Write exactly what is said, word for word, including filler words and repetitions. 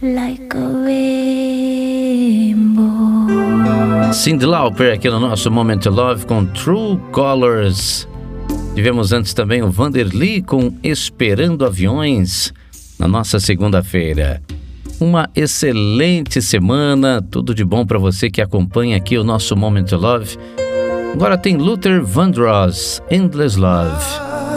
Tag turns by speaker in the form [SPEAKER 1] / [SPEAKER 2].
[SPEAKER 1] like a rainbow.
[SPEAKER 2] Cyndi Lauper aqui no nosso Moment Love com True Colors. Tivemos antes também o Vanderly com Esperando Aviões na nossa segunda-feira. Uma excelente semana, tudo de bom para você que acompanha aqui o nosso Moment Love. Agora tem Luther Vandross, Endless Love.